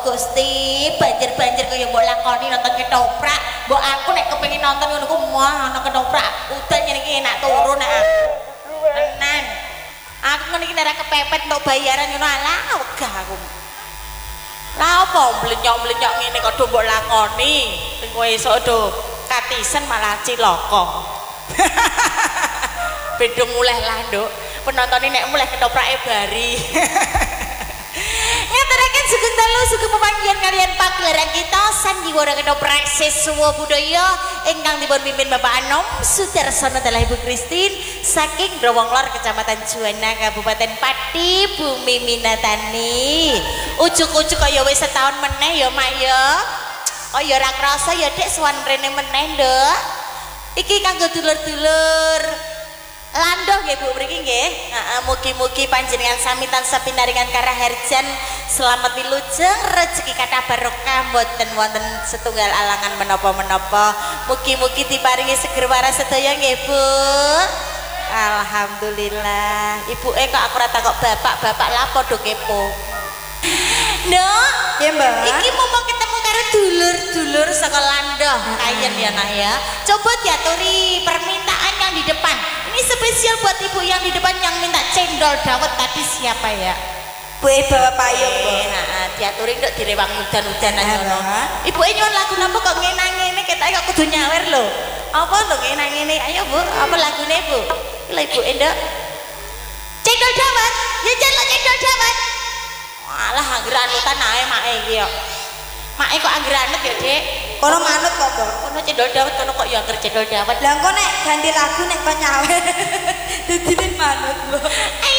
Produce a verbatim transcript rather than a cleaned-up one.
Gusti, banjir-banjir kaya mbok lakoni nonton ketoprak. Mbok aku nek kepengin nonton ngono ku mah ana ketoprak. Udan ngene iki enak turu nek aku. Tenan. Aku ngene iki nek kepepet untuk bayaran ngono alah wegah aku. Lah apa mlenyok-mlenyok ngene kok do mbok lakoni. Kowe esuk do katisen malah cilaka. Bedung mulai lah nduk. Penonton ini nek mulai ketoprake bari. Ngaturaken sugeng dalu sugeng pepanggihan kalian pagelaran kita sandiwara ketoprak siswa budaya ingkang dipun pimpin Bapak Anom Sudarsono dalah Ibu Kristin saking Growong Lor Kecamatan Juwana Kabupaten Pati Bumi Minatani. Ujuk-ujuk kaya wis setahun meneh ya Mak ya. Kaya ora krasa ya Dek suwan mrene meneh nduk. Iki kanggo dulur-dulur landoh nggih Bu mriki nggih. Heeh, mugi-mugi panjenengan sami tansah pinaringan karaharjan, selamat wilujeng, rezeki kathah barokah, mboten wonten setunggal alangan menapa-menapa. Mugi-mugi diparingi seger waras sedaya nggih Bu. Alhamdulillah. Ibuke kok aku ora takok bapak-bapak lha padha kepo. Nduk, ya Mbak. Iki mumpung ketemu karo dulur-dulur saka landoh kayen ya Nak ya. Coba diaturi permintaan yang di depan. Ini spesial buat ibu yang di depan yang minta cendol dawet tadi siapa ya? Bu bawa payung Bu. Nah, diaturi nduk direwang udan-udanan ngono. Ibuke nyuwun lagu napa kok ngenang ngene ketoke kok kudu nyawer lho. Apa lho ngenang ngene? Ayo Bu, apa lagune Bu? Lha ibuke nduk. Cendol dawet. Ya cendol cendol dawet. Alah anggere anutan ae make iki yo. Make kok anggere anut ya, Dek. Kono manut kok, Bu. Kono cendol dawet kono kok ya anggere cendol dawet. Lah engko nek ganti lagu nek kok nyawer. Dadine manut, Bu.